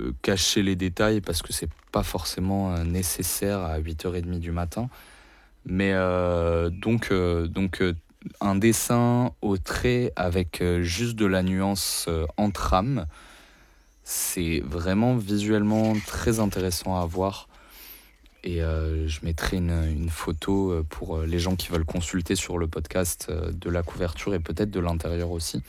cacher les détails parce que c'est pas forcément nécessaire à 8h30 du matin. Mais un dessin au trait avec juste de la nuance en trame, c'est vraiment visuellement très intéressant à voir. Et je mettrai une photo pour les gens qui veulent consulter sur le podcast de la couverture et peut-être de l'intérieur aussi.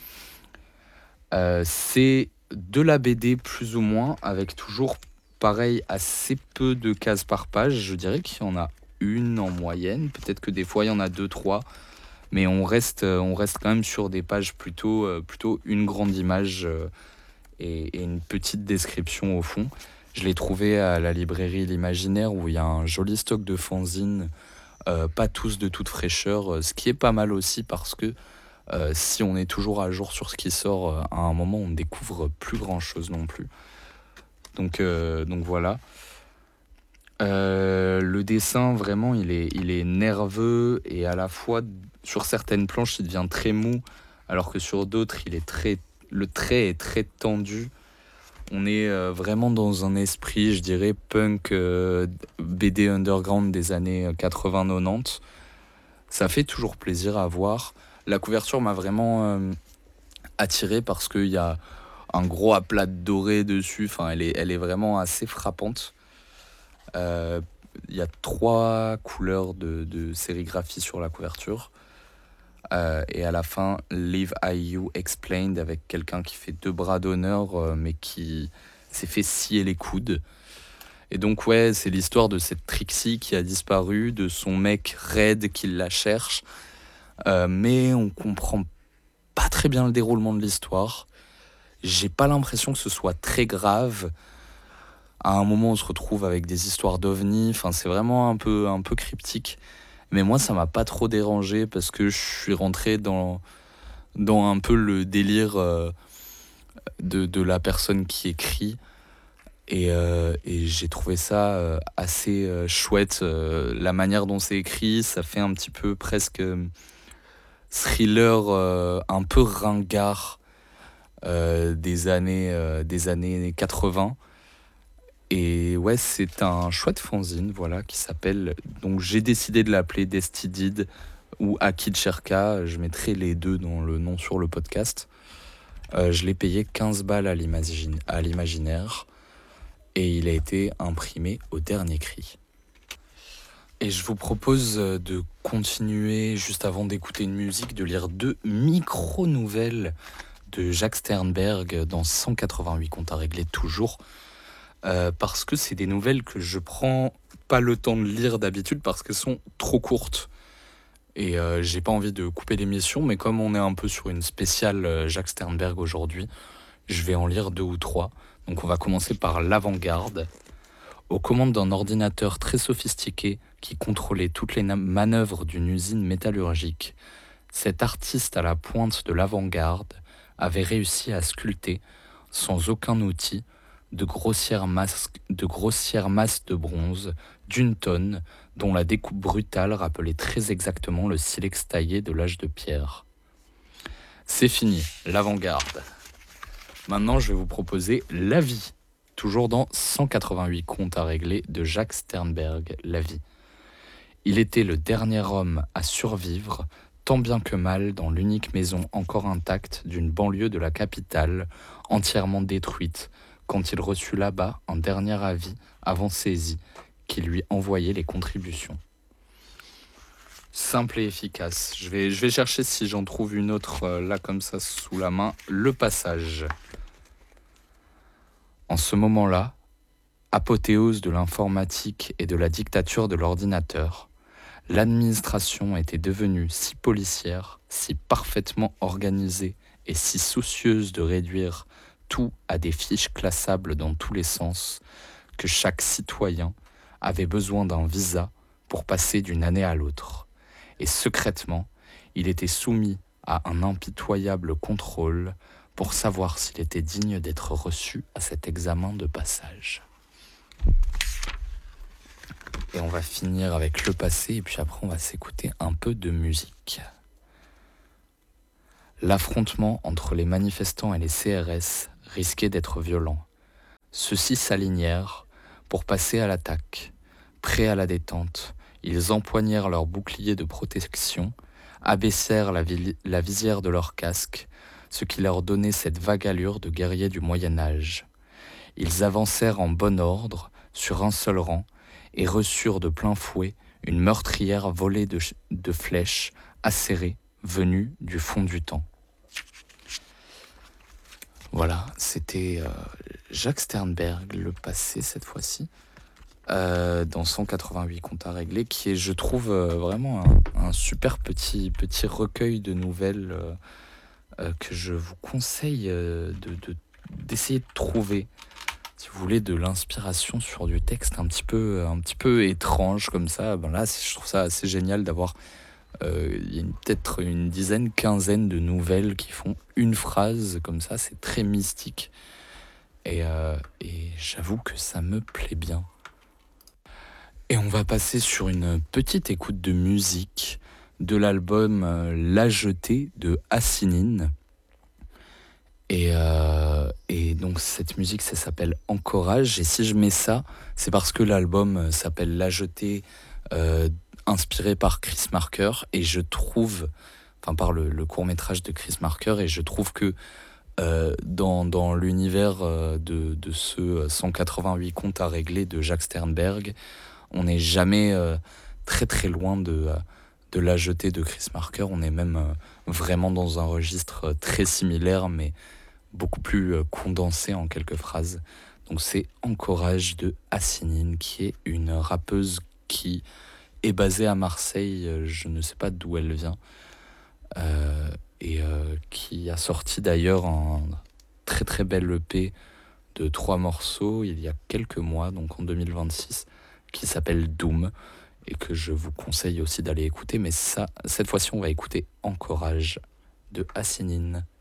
C'est de la BD plus ou moins, avec toujours pareil assez peu de cases par page. Je dirais qu'il y en a une en moyenne, peut-être que des fois il y en a deux, trois, mais on reste quand même sur des pages plutôt une grande image et une petite description au fond. Je l'ai trouvé à la librairie L'Imaginaire où il y a un joli stock de fanzines, pas tous de toute fraîcheur, ce qui est pas mal aussi parce que si on est toujours à jour sur ce qui sort, à un moment on ne découvre plus grand chose non plus. Donc voilà. Le dessin vraiment il est nerveux et à la fois sur certaines planches il devient très mou alors que sur d'autres le trait est très tendu. On est vraiment dans un esprit, je dirais, punk, BD underground des années 80-90. Ça fait toujours plaisir à voir. La couverture m'a vraiment attiré parce qu'il y a un gros aplat doré dessus. Enfin, elle est vraiment assez frappante. Il y a 3 couleurs de sérigraphie sur la couverture. Et à la fin, Live IU Explained avec quelqu'un qui fait 2 bras d'honneur, mais qui s'est fait scier les coudes. Et donc ouais, c'est l'histoire de cette Trixie qui a disparu, de son mec Red qui la cherche, mais on comprend pas très bien le déroulement de l'histoire. J'ai pas l'impression que ce soit très grave. À un moment, on se retrouve avec des histoires d'ovnis. Enfin, c'est vraiment un peu cryptique. Mais moi, ça m'a pas trop dérangé parce que je suis rentré dans un peu le délire de la personne qui écrit. Et j'ai trouvé ça assez chouette. La manière dont c'est écrit, ça fait un petit peu presque thriller un peu ringard des années 80. Et ouais, c'est un chouette fanzine, voilà, qui s'appelle... Donc j'ai décidé de l'appeler Destidid ou Akid Sherka. Je mettrai les deux dans le nom sur le podcast. Je l'ai payé 15 balles à l'Imaginaire. Et il a été imprimé au dernier cri. Et je vous propose de continuer, juste avant d'écouter une musique, de lire 2 micro-nouvelles de Jacques Sternberg dans 188 comptes à régler toujours. Parce que c'est des nouvelles que je prends pas le temps de lire d'habitude parce qu'elles sont trop courtes. Et j'ai pas envie de couper l'émission, mais comme on est un peu sur une spéciale Jacques Sternberg aujourd'hui, je vais en lire 2 ou 3. Donc on va commencer par l'avant-garde. Aux commandes d'un ordinateur très sophistiqué qui contrôlait toutes les manœuvres d'une usine métallurgique, cet artiste à la pointe de l'avant-garde avait réussi à sculpter, sans aucun outil, de grossières masses de bronze d'1 tonne dont la découpe brutale rappelait très exactement le silex taillé de l'âge de pierre. C'est fini, l'avant-garde. Maintenant, je vais vous proposer La vie, toujours dans 188 comptes à régler de Jacques Sternberg, La vie. Il était le dernier homme à survivre, tant bien que mal, dans l'unique maison encore intacte d'une banlieue de la capitale, entièrement détruite, quand il reçut là-bas un dernier avis avant saisie, qui lui envoyait les contributions. Simple et efficace. Je vais chercher si j'en trouve une autre là comme ça sous la main. Le passage. En ce moment-là, apothéose de l'informatique et de la dictature de l'ordinateur, l'administration était devenue si policière, si parfaitement organisée et si soucieuse de réduire tout à des fiches classables dans tous les sens, que chaque citoyen avait besoin d'un visa pour passer d'une année à l'autre. Et secrètement, il était soumis à un impitoyable contrôle pour savoir s'il était digne d'être reçu à cet examen de passage. Et on va finir avec le passé, et puis après on va s'écouter un peu de musique. L'affrontement entre les manifestants et les CRS risquait d'être violent. Ceux-ci s'alignèrent pour passer à l'attaque. Prêts à la détente, ils empoignèrent leurs boucliers de protection, abaissèrent la visière de leur casque, ce qui leur donnait cette vague allure de guerriers du Moyen Âge. Ils avancèrent en bon ordre, sur un seul rang, et reçurent de plein fouet une meurtrière volée de flèches acérées venues du fond du temps. Voilà, c'était Jacques Sternberg, le passé cette fois-ci, dans 188 comptes à régler, qui est, je trouve, vraiment un super petit recueil de nouvelles que je vous conseille d'essayer de trouver. Si vous voulez de l'inspiration sur du texte un petit peu étrange comme ça, ben là, je trouve ça assez génial d'avoir il y a peut-être une dizaine, quinzaine de nouvelles qui font une phrase comme ça, c'est très mystique. Et j'avoue que ça me plaît bien. Et on va passer sur une petite écoute de musique de l'album La Jetée de Assinine. Et donc cette musique, ça s'appelle Encourage. Et si je mets ça, c'est parce que l'album s'appelle La Jetée, inspiré par Chris Marker. Et je trouve, enfin par le court-métrage de Chris Marker, et je trouve que dans l'univers de ce 188 comptes à régler de Jacques Sternberg, on n'est jamais très très loin de La Jetée de Chris Marker. On est même vraiment dans un registre très similaire, mais beaucoup plus condensé en quelques phrases. Donc c'est Encourage de Assinine, qui est une rappeuse qui est basée à Marseille, je ne sais pas d'où elle vient, et qui a sorti d'ailleurs un très très bel EP de 3 morceaux il y a quelques mois, donc en 2026, qui s'appelle Doom, et que je vous conseille aussi d'aller écouter. Mais ça, cette fois-ci, on va écouter Encourage de Assinine.